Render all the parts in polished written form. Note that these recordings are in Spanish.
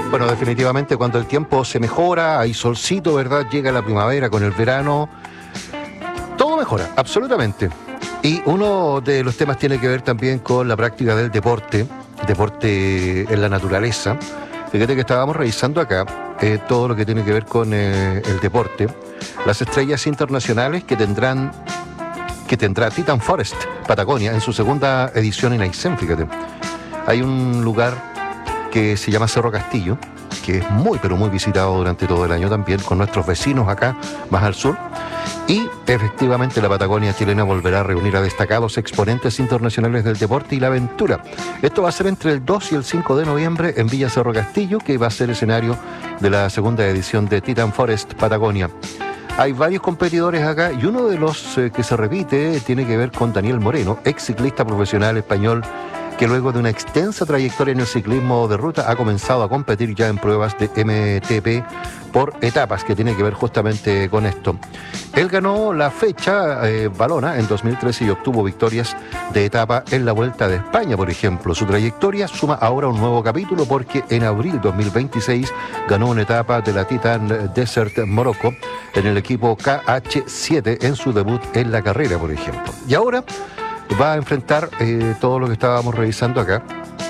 Bueno, definitivamente cuando el tiempo se mejora, hay solcito, ¿verdad? Llega la primavera con el verano, todo mejora, absolutamente. Y uno de los temas tiene que ver también con la práctica del deporte en la naturaleza. Fíjate que estábamos revisando acá todo lo que tiene que ver con el deporte, las estrellas internacionales que tendrá Titan Forest Patagonia en su segunda edición en Aysén, fíjate. Hay un lugar que se llama Cerro Castillo, que es muy pero muy visitado durante todo el año también, con nuestros vecinos acá, más al sur. Y efectivamente la Patagonia chilena volverá a reunir a destacados exponentes internacionales del deporte y la aventura. Esto va a ser entre el 2 y el 5 de noviembre en Villa Cerro Castillo, que va a ser escenario de la segunda edición de Titan Forest Patagonia. Hay varios competidores acá y uno de los que se repite tiene que ver con Daniel Moreno, ex ciclista profesional español, que luego de una extensa trayectoria en el ciclismo de ruta ha comenzado a competir ya en pruebas de MTP por etapas, que tiene que ver justamente con esto. Él ganó la fecha Valona en 2013 y obtuvo victorias de etapa en la Vuelta de España, por ejemplo. Su trayectoria suma ahora un nuevo capítulo porque en abril 2026 ganó una etapa de la Titan Desert Morocco en el equipo KH7 en su debut en la carrera, por ejemplo. Y ahora va a enfrentar todo lo que estábamos revisando acá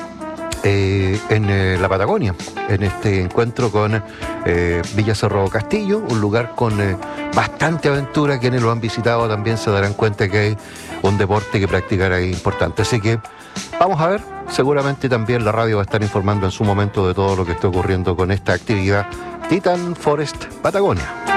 en la Patagonia, en este encuentro con Villa Cerro Castillo, un lugar con bastante aventura. Quienes lo han visitado también se darán cuenta que hay un deporte que practicar ahí importante. Así que vamos a ver, seguramente también la radio va a estar informando en su momento de todo lo que está ocurriendo con esta actividad Titan Forest Patagonia.